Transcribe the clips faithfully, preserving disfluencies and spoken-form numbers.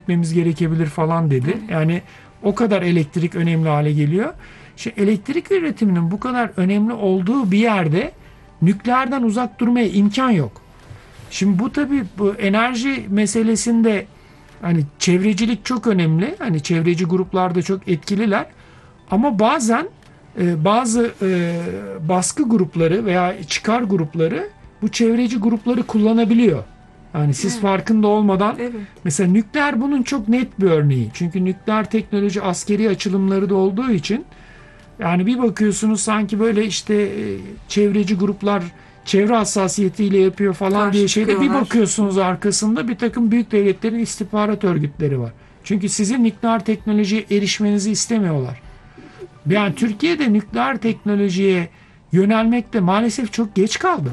etmemiz gerekebilir falan dedi. Yani o kadar elektrik önemli hale geliyor. İşte elektrik üretiminin bu kadar önemli olduğu bir yerde nükleerden uzak durmaya imkan yok. Şimdi bu tabii bu enerji meselesinde hani çevrecilik çok önemli. Hani çevreci gruplar da çok etkililer. Ama bazen e, bazı e, baskı grupları veya çıkar grupları bu çevreci grupları kullanabiliyor. Yani siz Evet. farkında olmadan Evet. mesela nükleer bunun çok net bir örneği. Çünkü nükleer teknoloji askeri açılımları da olduğu için yani bir bakıyorsunuz sanki böyle işte e, çevreci gruplar çevre hassasiyetiyle yapıyor falan Karşı diye şeyde bir çıkıyorlar. bakıyorsunuz arkasında bir takım büyük devletlerin istihbarat örgütleri var. Çünkü sizin nükleer teknolojiye erişmenizi istemiyorlar. Yani Türkiye'de nükleer teknolojiye yönelmekte maalesef çok geç kaldı.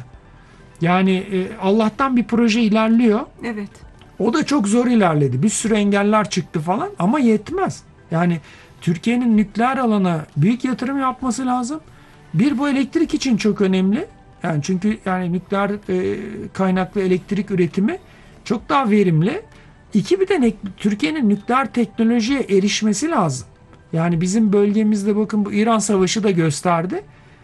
Yani e, Allah'tan bir proje ilerliyor. Evet. O da çok zor ilerledi. Bir sürü engeller çıktı falan ama yetmez. Yani Türkiye'nin nükleer alana büyük yatırım yapması lazım. Bir, bu elektrik için çok önemli. Yani çünkü yani nükleer e, kaynaklı elektrik üretimi çok daha verimli. İki, bir de ne- Türkiye'nin nükleer teknolojiye erişmesi lazım. Yani bizim bölgemizde bakın bu İran Savaşı da gösterdi.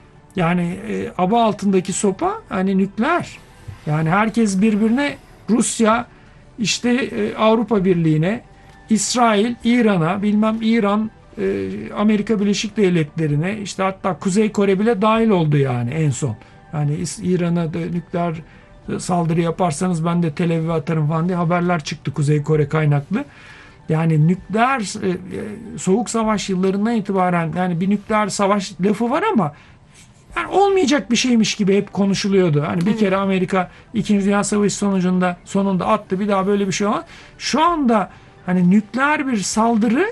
Yani e, aba altındaki sopa hani nükleer. Yani herkes birbirine Rusya işte e, Avrupa Birliği'ne, İsrail, İran'a, bilmem İran, e, Amerika Birleşik Devletleri'ne, işte hatta Kuzey Kore bile dahil oldu yani en son. Yani İs- İran'a da nükleer e, saldırı yaparsanız ben de Tel Aviv'e atarım falan diye haberler çıktı Kuzey Kore kaynaklı. Yani nükleer e, e, soğuk savaş yıllarından itibaren yani bir nükleer savaş lafı var ama yani olmayacak bir şeymiş gibi hep konuşuluyordu. Hani bir Evet. kere Amerika İkinci Dünya Savaşı sonucunda sonunda attı, bir daha böyle bir şey olmaz. Şu anda hani nükleer bir saldırı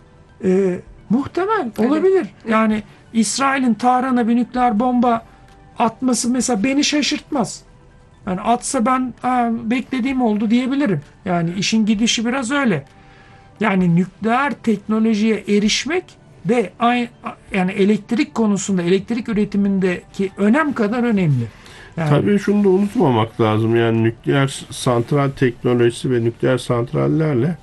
e, muhtemel olabilir. Evet. Yani İsrail'in Tahran'a bir nükleer bomba atması mesela beni şaşırtmaz. Yani atsa ben "Aa, beklediğim oldu" diyebilirim. Yani işin gidişi biraz öyle. Yani nükleer teknolojiye erişmek de aynı, yani elektrik konusunda, elektrik üretimindeki önem kadar önemli. Yani Tabii şunu da unutmamak lazım. Yani nükleer santral teknolojisi ve nükleer santrallerle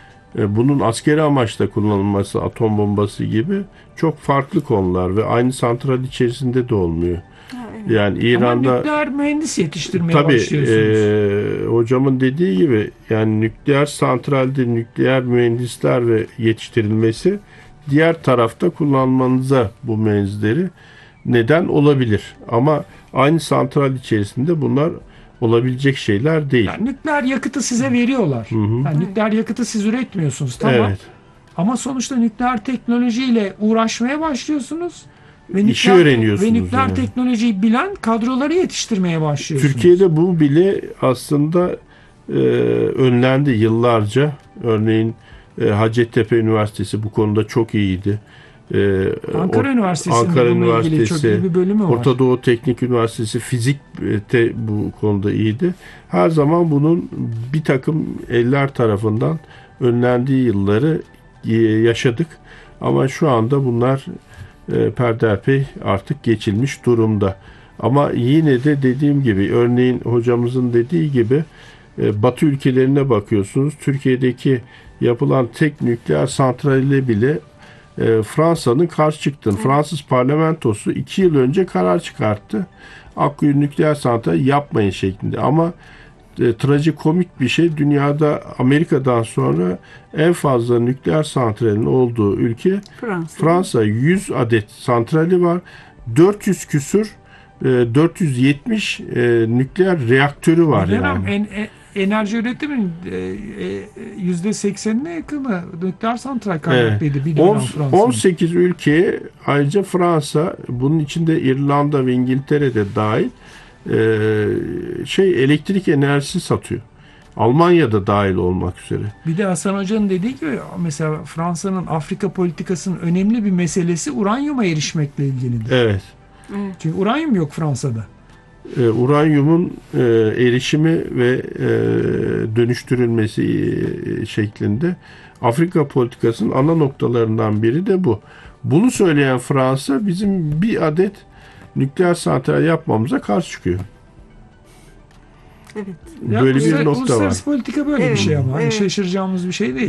e, bunun askeri amaçla kullanılması, atom bombası gibi çok farklı konular ve aynı santral içerisinde de olmuyor. Ha, evet. Yani ama İran'da nükleer mühendis yetiştirmeye tabii başlıyorsunuz. e, hocamın dediği gibi yani nükleer santralde nükleer mühendisler ve yetiştirilmesi diğer tarafta kullanmanıza bu mühendisleri neden olabilir. Ama aynı santral içerisinde bunlar olabilecek şeyler değil. Yani nükleer yakıtı size veriyorlar. Hı hı. Yani nükleer yakıtı siz üretmiyorsunuz, tamam. Evet. Ama sonuçta nükleer teknolojiyle uğraşmaya başlıyorsunuz ve İşi nükleer, öğreniyorsunuz ve nükleer yani. teknolojiyi bilen kadroları yetiştirmeye başlıyorsunuz. Türkiye'de bu bile aslında e, önlendi yıllarca. Örneğin e, Hacettepe Üniversitesi bu konuda çok iyiydi. E, Ankara Or- Üniversitesi'nin Ankara bununla ilgili çok iyi bir bölümü var. Orta Doğu Teknik Üniversitesi fizik de bu konuda iyiydi. Her zaman bunun bir takım eller tarafından önlendiği yılları e, yaşadık. Ama şu anda bunlar e, peyderpey artık geçilmiş durumda. Ama yine de dediğim gibi örneğin hocamızın dediği gibi e, Batı ülkelerine bakıyorsunuz. Türkiye'deki yapılan tek nükleer santraliyle bile e, Fransa'nın karşı çıktığını. Evet. Fransız parlamentosu iki yıl önce karar çıkarttı. Akkuyu nükleer santral yapmayın şeklinde. Ama e, trajikomik bir şey, dünyada Amerika'dan sonra en fazla nükleer santralin olduğu ülke Fransa. Fransa. yüz adet santrali var. dört yüz küsür e, dört yüz yetmiş e, nükleer reaktörü var Bir dönem yani. en, e- enerji üretiminin e, e, yüzde seksenine yakını nükleer santral kaynaklıydı bir dönem On- Fransa'nın. on sekiz ülkeye ayrıca Fransa, bunun içinde İrlanda ve İngiltere de dahil e, şey elektrik enerjisi satıyor. Almanya'da dahil olmak üzere. Bir de Hasan Hoca'nın dediği gibi mesela Fransa'nın Afrika politikasının önemli bir meselesi uranyuma erişmekle ilgilidir. Evet. Evet. Çünkü uranyum yok Fransa'da. E, uranyumun e, erişimi ve e, dönüştürülmesi e, şeklinde Afrika politikasının ana noktalarından biri de bu. Bunu söyleyen Fransa bizim bir adet nükleer santral yapmamıza karşı çıkıyor. Evet. Ya Böyle bir uluslar- nokta var. Uluslararası politika böyle bir Evet, şey ama hani evet. şaşıracağımız bir şey değil.